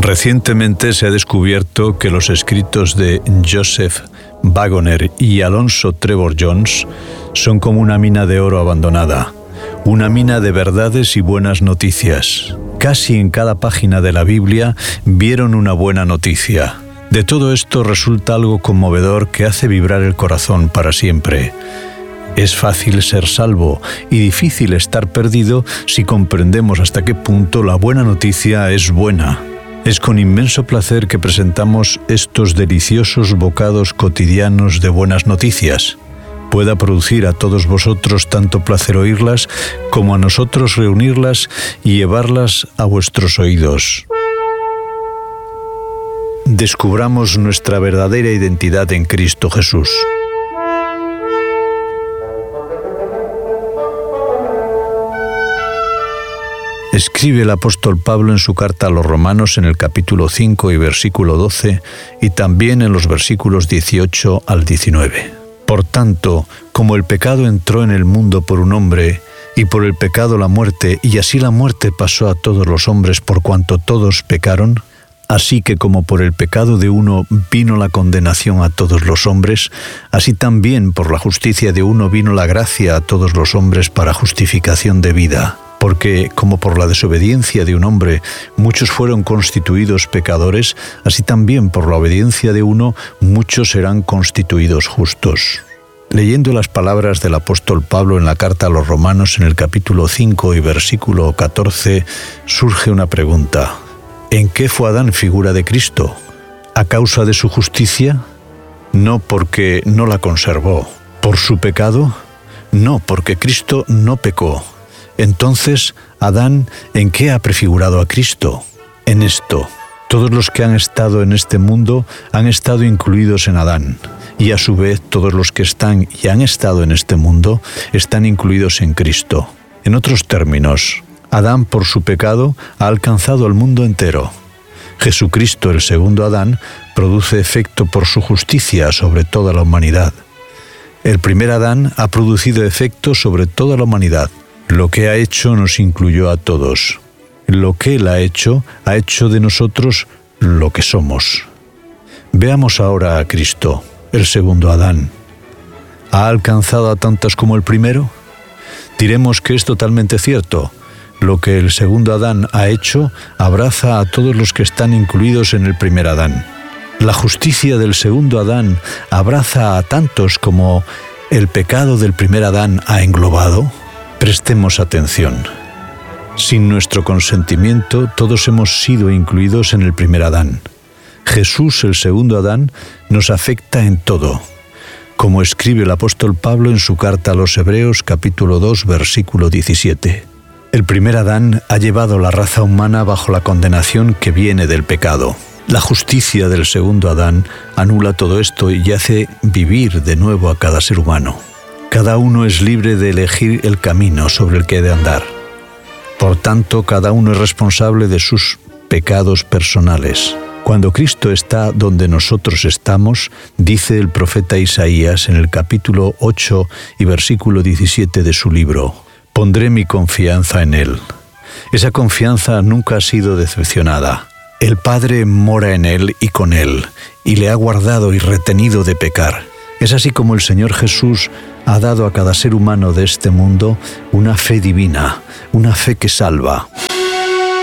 Recientemente se ha descubierto que los escritos de Joseph Waggoner y Alonzo Trevor Jones son como una mina de oro abandonada, una mina de verdades y buenas noticias. Casi en cada página de la Biblia vieron una buena noticia. De todo esto resulta algo conmovedor que hace vibrar el corazón para siempre. Es fácil ser salvo y difícil estar perdido si comprendemos hasta qué punto la buena noticia es buena. Es con inmenso placer que presentamos estos deliciosos bocados cotidianos de buenas noticias. Pueda producir a todos vosotros tanto placer oírlas como a nosotros reunirlas y llevarlas a vuestros oídos. Descubramos nuestra verdadera identidad en Cristo Jesús. Escribe el apóstol Pablo en su carta a los Romanos en el capítulo 5 y versículo 12 y también en los versículos 18 al 19. Por tanto, como el pecado entró en el mundo por un hombre, y por el pecado la muerte, y así la muerte pasó a todos los hombres por cuanto todos pecaron, así que como por el pecado de uno vino la condenación a todos los hombres, así también por la justicia de uno vino la gracia a todos los hombres para justificación de vida. Porque, como por la desobediencia de un hombre muchos fueron constituidos pecadores, así también por la obediencia de uno muchos serán constituidos justos. Leyendo las palabras del apóstol Pablo en la carta a los Romanos en el capítulo 5 y versículo 14, surge una pregunta. ¿En qué fue Adán figura de Cristo? ¿A causa de su justicia? No, porque no la conservó. ¿Por su pecado? No, porque Cristo no pecó. Entonces, Adán, ¿en qué ha prefigurado a Cristo? En esto. Todos los que han estado en este mundo han estado incluidos en Adán, y a su vez todos los que están y han estado en este mundo están incluidos en Cristo. En otros términos, Adán por su pecado ha alcanzado al mundo entero. Jesucristo, el segundo Adán, produce efecto por su justicia sobre toda la humanidad. El primer Adán ha producido efecto sobre toda la humanidad. Lo que ha hecho nos incluyó a todos. Lo que Él ha hecho de nosotros lo que somos. Veamos ahora a Cristo, el segundo Adán. ¿Ha alcanzado a tantas como el primero? Diremos que es totalmente cierto. Lo que el segundo Adán ha hecho abraza a todos los que están incluidos en el primer Adán. La justicia del segundo Adán abraza a tantos como el pecado del primer Adán ha englobado. Prestemos atención. Sin nuestro consentimiento, todos hemos sido incluidos en el primer Adán. Jesús, el segundo Adán, nos afecta en todo. Como escribe el apóstol Pablo en su carta a los Hebreos, capítulo 2, versículo 17. El primer Adán ha llevado la raza humana bajo la condenación que viene del pecado. La justicia del segundo Adán anula todo esto y hace vivir de nuevo a cada ser humano. Cada uno es libre de elegir el camino sobre el que ha de andar. Por tanto, cada uno es responsable de sus pecados personales. Cuando Cristo está donde nosotros estamos, dice el profeta Isaías en el capítulo 8 y versículo 17 de su libro, «Pondré mi confianza en Él». Esa confianza nunca ha sido decepcionada. El Padre mora en Él y con Él, y le ha guardado y retenido de pecar. Es así como el Señor Jesús ha dado a cada ser humano de este mundo una fe divina, una fe que salva.